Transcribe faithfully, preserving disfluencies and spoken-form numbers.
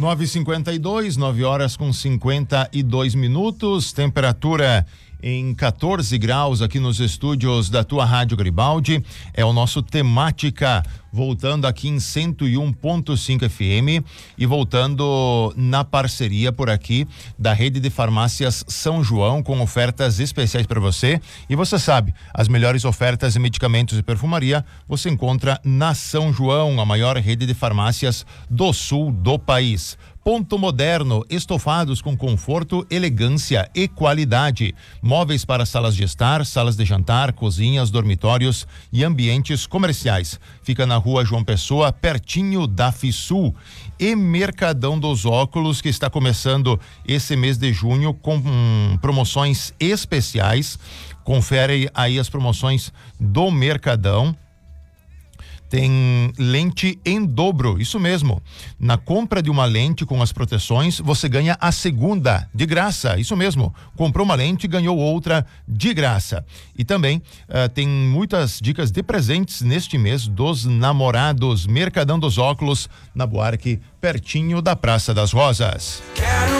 nove e cinquenta e dois, nove horas com cinquenta e dois minutos, temperatura em quatorze graus aqui nos estúdios da tua Rádio Garibaldi. É o nosso Temática, voltando aqui em cento e um ponto cinco F M e voltando na parceria por aqui da Rede de Farmácias São João, com ofertas especiais para você. E você sabe, as melhores ofertas em medicamentos e perfumaria você encontra na São João, a maior rede de farmácias do sul do país. Ponto Moderno, estofados com conforto, elegância e qualidade. Móveis para salas de estar, salas de jantar, cozinhas, dormitórios e ambientes comerciais. Fica na Rua João Pessoa, pertinho da FISUL. E Mercadão dos Óculos, que está começando esse mês de junho com hum, promoções especiais. Confere aí as promoções do Mercadão. Tem lente em dobro, isso mesmo. Na compra de uma lente com as proteções, você ganha a segunda de graça, isso mesmo. Comprou uma lente, ganhou outra de graça. E também uh, tem muitas dicas de presentes neste mês dos namorados. Mercadão dos Óculos, na Buarque, pertinho da Praça das Rosas. Quero